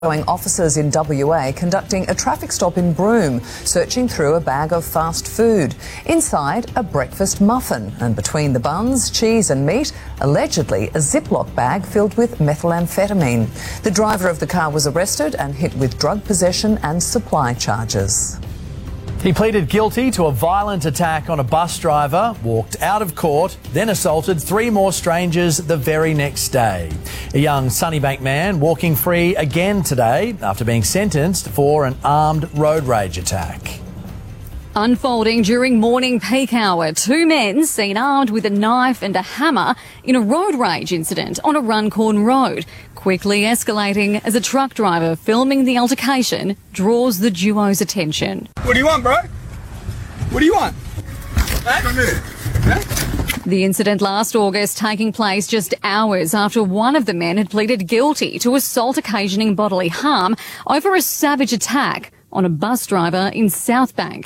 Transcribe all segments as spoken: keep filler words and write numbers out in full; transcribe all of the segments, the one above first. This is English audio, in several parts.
Showing officers in W A conducting a traffic stop in Broome, searching through a bag of fast food. Inside, a breakfast muffin, and between the buns, cheese and meat, allegedly a Ziploc bag filled with methamphetamine. The driver of the car was arrested and hit with drug possession and supply charges. He pleaded guilty to a violent attack on a bus driver, walked out of court, then assaulted three more strangers the very next day. A young Sunnybank man walking free again today after being sentenced for an armed road rage attack. Unfolding during morning peak hour, two men seen armed with a knife and a hammer in a road rage incident on a Runcorn road, quickly escalating as a truck driver filming the altercation draws the duo's attention. What do you want, bro? What do you want? Hey? Come here. Huh? The incident last August taking place just hours after one of the men had pleaded guilty to assault occasioning bodily harm over a savage attack on a bus driver in Southbank.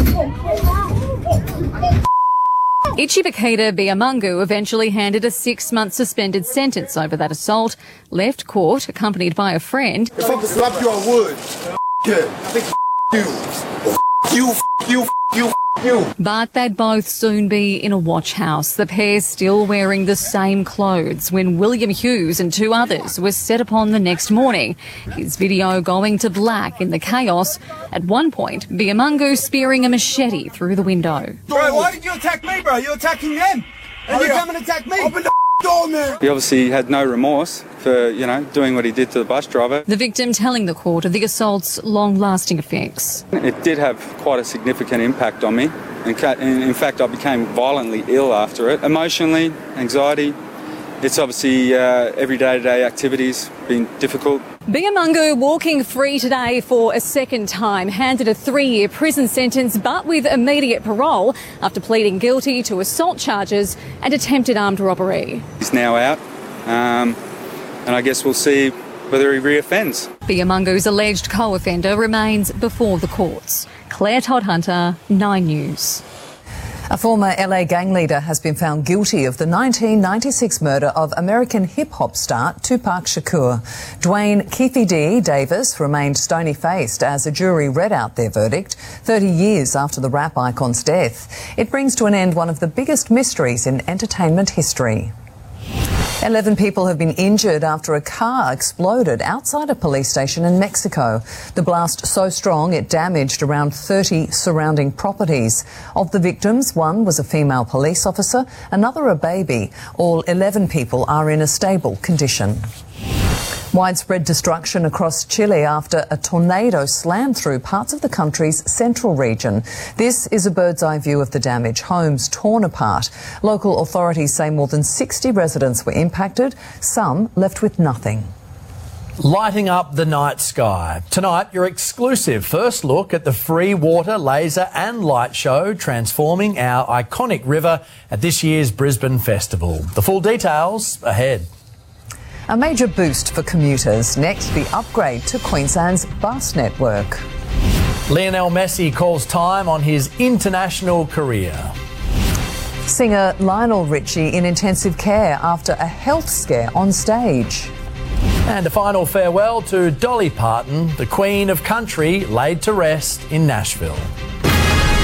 Ichibakita Biamungu eventually handed a six-month suspended sentence over that assault, left court accompanied by a friend. If I slap you, I would. Yeah. You, you, you, you. But they'd both soon be in a watch house, the pair still wearing the same clothes when William Hughes and two others were set upon the next morning, his video going to black in the chaos. At one point, Biamungu spearing a machete through the window. Bro, why did you attack me, bro? You're attacking them. And you come and attack me. Open the door, man. He obviously had no remorse for, you know, doing what he did to the bus driver. The victim telling the court of the assault's long-lasting effects. It did have quite a significant impact on me. In fact, I became violently ill after it. Emotionally, anxiety. It's obviously uh, every day-to-day activities been difficult. Biamungu walking free today for a second time, handed a three-year prison sentence but with immediate parole after pleading guilty to assault charges and attempted armed robbery. He's now out, um, and I guess we'll see whether he reoffends. Biamungu's alleged co-offender remains before the courts. Claire Todd-Hunter, Nine News. A former L A gang leader has been found guilty of the nineteen ninety-six murder of American hip-hop star Tupac Shakur. Dwayne Keefe D. Davis remained stony-faced as a jury read out their verdict thirty years after the rap icon's death. It brings to an end one of the biggest mysteries in entertainment history. Eleven people have been injured after a car exploded outside a police station in Mexico. The blast so strong it damaged around thirty surrounding properties. Of the victims, one was a female police officer, another a baby. All eleven people are in a stable condition. Widespread destruction across Chile after a tornado slammed through parts of the country's central region. This is a bird's-eye view of the damage, homes torn apart. Local authorities say more than sixty residents were impacted, some left with nothing. Lighting up the night sky. Tonight, your exclusive first look at the free water, laser and light show transforming our iconic river at this year's Brisbane Festival. The full details ahead. A major boost for commuters. Next, the upgrade to Queensland's bus network. Lionel Messi calls time on his international career. Singer Lionel Richie in intensive care after a health scare on stage. And a final farewell to Dolly Parton, the Queen of Country, laid to rest in Nashville.